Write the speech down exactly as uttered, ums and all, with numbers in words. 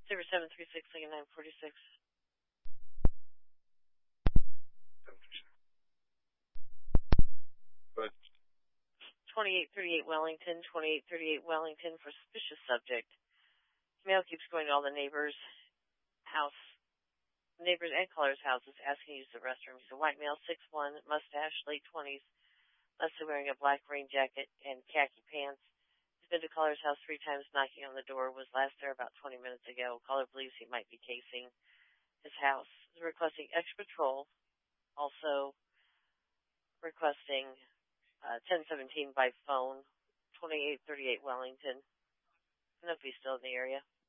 zero seven three six nine four six. But twenty-eight thirty-eight Wellington, twenty-eight thirty-eight Wellington for suspicious subject. Mail keeps going to all the neighbors' house, neighbors and callers' houses asking to use the restroom. He's a white male, six one, mustache, late twenties, mostly wearing a black rain jacket and khaki pants. He's been to caller's house three times, knocking on the door, was last there about twenty minutes ago. Caller believes he might be casing his house. He's requesting extra patrol, also requesting uh, ten seventeen by phone, twenty-eight thirty-eight Wellington. I don't know if he's still in the area.